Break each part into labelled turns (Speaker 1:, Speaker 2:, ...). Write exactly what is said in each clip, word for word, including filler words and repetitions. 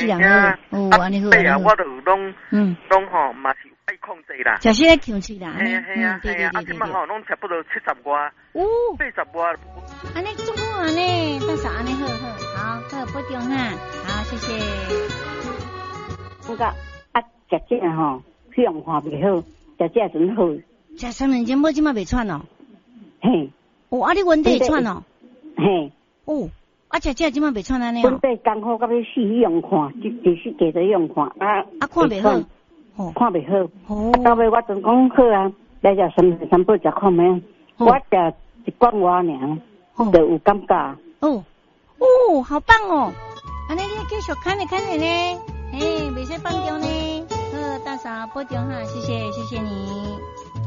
Speaker 1: 世人好，哦，安尼好，安尼好。
Speaker 2: 我就拢，嗯，拢吼嘛是爱控制啦。
Speaker 1: 食些控制啦，
Speaker 2: 嘿啊嘿啊嘿啊，啊，即马吼拢差不多七十外，哦，八十外。
Speaker 1: 安尼足好安尼，到时安尼好好，好，好保重哈，好，谢谢。
Speaker 3: 那个啊，食这吼，氧化袂好，食这真好。
Speaker 1: 食三年前无即马袂喘哦。
Speaker 3: 嘿。
Speaker 1: 哦，啊，你温底会喘哦。
Speaker 3: 嘿。
Speaker 1: 哦。啊，食这即马袂喘安尼
Speaker 3: 哦。温底刚好到要死用看，就就是加着用看啊。
Speaker 1: 啊，看袂好。
Speaker 3: 哦。看袂好。哦。啊，到尾我总讲好啊，来食三三宝食看咩？我食一罐瓦尔，就有感觉。
Speaker 1: 哦。哦，好棒哦！安尼你继续看咧看咧呢，嘿，袂使放掉呢。好，大嫂保重哈，谢谢谢谢你。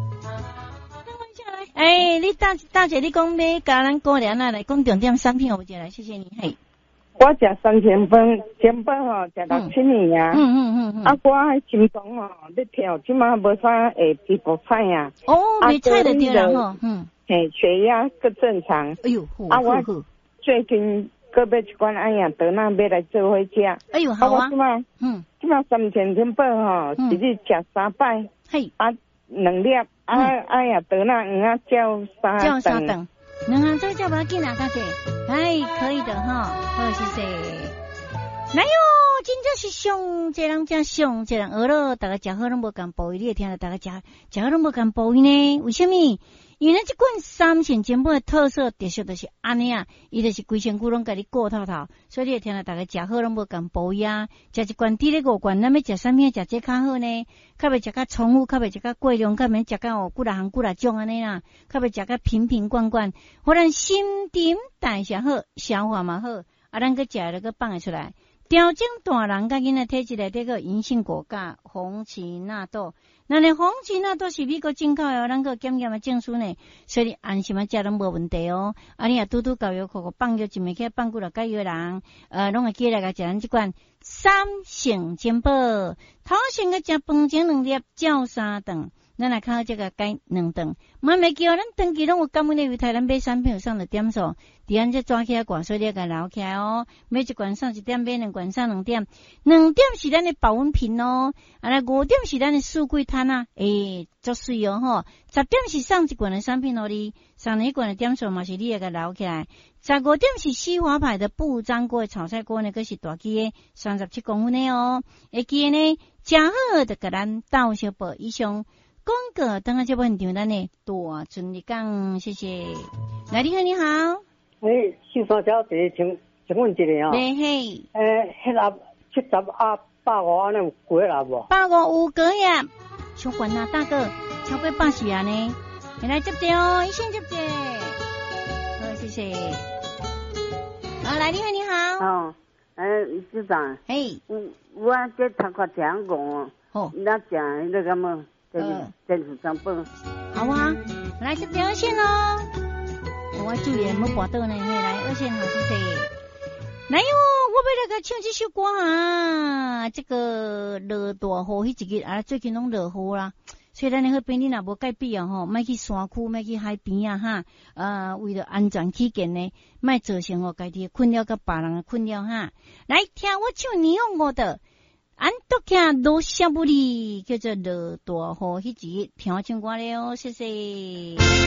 Speaker 1: 哎，你大大姐，你讲要甲咱过年啊，来讲重点产品，我就来谢谢你。嘿，
Speaker 4: 我食三千分，前本吼食六七年啊。
Speaker 1: 嗯嗯嗯嗯。
Speaker 4: 啊，我心脏吼咧跳，即马无啥会皮肤菜啊。
Speaker 1: 哦，没菜就对了吼。嗯。
Speaker 4: 嘿，血压个正常。
Speaker 1: 哎呦，
Speaker 4: 啊我最近个买一罐哎呀，得那要来做伙食。
Speaker 1: 哎呦，好啊。
Speaker 4: 我即马，嗯，即马三千前本吼，一日食三摆。嘿。啊。两粒，啊哎呀，得那鱼啊，叫三
Speaker 1: 叫三顿，两行这叫不要紧啊，大姐，哎，可以的哈，好，谢谢。来哟，真正是上，这人真上，这人饿了，大家食好拢无共补，你会听到大家食食好拢无共补呢？为什么？因为这款三线节目的特色特色就是安尼啊，伊就是规身躯拢甲你顾透透，所以你会听到大家食好拢无共补呀，食一罐滴咧五罐，咱要食啥物食这较好呢？较袂食较重复，较袂食较过量，较免食较哦几若项几若种安尼啦，较袂食较瓶瓶罐罐，互咱心顶代谢好，消化嘛好，啊，咱个食了个放会出来。调整大人甲囡仔体质内底个银杏果苷、红荠纳豆，那呢红荠纳豆是美国进口的，咱个检验的证书呢，所以安心啊食拢无问题哦。啊，你也拄拄教育课课放药一暝起放几落解药人，呃，拢会记来个食咱即款三性珍宝，头先个食饭前两粒，照三顿。咱来看这个改两顿，慢慢叫咱长期拢有感恩的为台咱买产品有上的点数，伫咱这抓起来挂，所以你要留起来哦。每一罐上一点，买两罐上两点，两点是咱的保温瓶哦，啊来五点是咱的四季摊啊，诶，足水哦吼。十点是上一罐的产品哦，你上一罐的点数嘛是你要个留起来。十五点是西华牌的不粘锅的炒菜锅呢，佫是大机的，三十七公分的哦。会记呢，正好的甲咱倒小宝以上。广告等下就问场咱呢，大顺利讲，谢谢。来，你好，你好。
Speaker 5: 诶，先生小姐，请请问一下哦。
Speaker 1: 对嘿。
Speaker 5: 诶，迄粒七十啊，百五安尼有过啦无？
Speaker 1: 百五有过呀，小关啊，大哥，超过八十啊呢。你来接接哦，一线接接。好，谢谢。好，来，你好，你好。
Speaker 6: 哦，诶，局长。
Speaker 1: 嘿。
Speaker 6: 嗯，我这头壳听讲哦。哦。那讲迄个什么？嗯，珍珠珍宝，
Speaker 1: 好啊，来这条线哦。我注意莫拔倒呢，来二线好，谢谢。来哟，我要来个唱这首歌啊，这个落大雨迄一日啊，最近拢落雨啦，所以咱迄边你若无盖必要吼，莫去山区，莫去海边啊哈，呃，为了安全起见呢，莫造成哦家己困扰甲别人的困扰哈。来听我唱你用我的。安多看罗夏布里叫做落大雨迄日听唱歌了，谢谢。